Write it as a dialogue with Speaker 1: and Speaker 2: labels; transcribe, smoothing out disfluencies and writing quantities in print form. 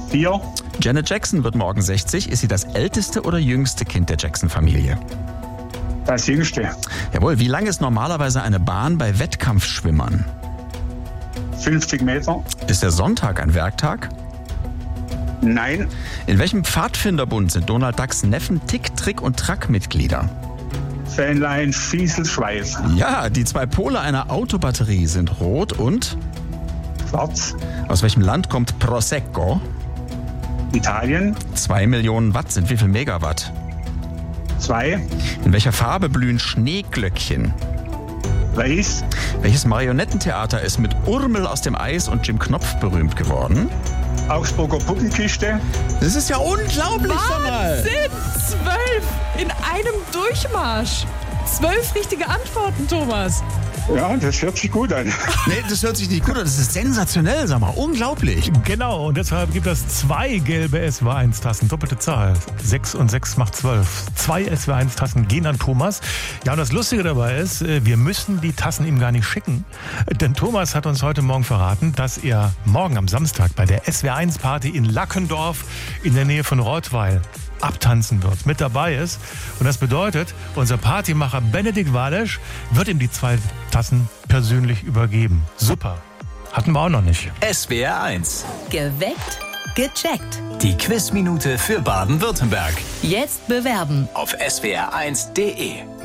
Speaker 1: 4.
Speaker 2: Janet Jackson wird morgen 60. Ist sie das älteste oder jüngste Kind der Jackson-Familie?
Speaker 1: Das Jüngste.
Speaker 2: Jawohl, wie lang ist normalerweise eine Bahn bei Wettkampfschwimmern?
Speaker 1: 50 Meter.
Speaker 2: Ist der Sonntag ein Werktag?
Speaker 1: Nein.
Speaker 2: In welchem Pfadfinderbund sind Donald Ducks Neffen Tick, Trick und Track Mitglieder?
Speaker 1: Fähnlein, Fiesel, Schweif.
Speaker 2: Ja, die 2 Pole einer Autobatterie sind rot und?
Speaker 1: Schwarz.
Speaker 2: Aus welchem Land kommt Prosecco?
Speaker 1: Italien.
Speaker 2: 2 Millionen Watt sind wie viel Megawatt?
Speaker 1: 2.
Speaker 2: In welcher Farbe blühen Schneeglöckchen?
Speaker 1: Weiß.
Speaker 2: Welches Marionettentheater ist mit Urmel aus dem Eis und Jim Knopf berühmt geworden?
Speaker 1: Augsburger Puppenkiste.
Speaker 2: Das ist ja unglaublich, Sonal.
Speaker 3: Wahnsinn! 12 in einem Durchmarsch. 12 richtige Antworten, Thomas.
Speaker 1: Ja, das hört sich gut an.
Speaker 2: Nee, das hört sich nicht gut an. Das ist sensationell, sag mal. Unglaublich.
Speaker 4: Genau, und deshalb gibt es 2 gelbe SW1-Tassen. Doppelte Zahl. 6 und 6 macht 12. 2 SW1-Tassen gehen an Thomas. Ja, und das Lustige dabei ist, wir müssen die Tassen ihm gar nicht schicken. Denn Thomas hat uns heute Morgen verraten, dass er morgen am Samstag bei der SW1-Party in Lackendorf in der Nähe von Rottweil abtanzen wird, mit dabei ist. Und das bedeutet, unser Partymacher Benedikt Walesch wird ihm die 2 Tassen persönlich übergeben. Super. Hatten wir auch noch nicht.
Speaker 5: SWR 1.
Speaker 6: Geweckt, gecheckt.
Speaker 5: Die Quizminute für Baden-Württemberg.
Speaker 6: Jetzt bewerben.
Speaker 5: Auf swr1.de.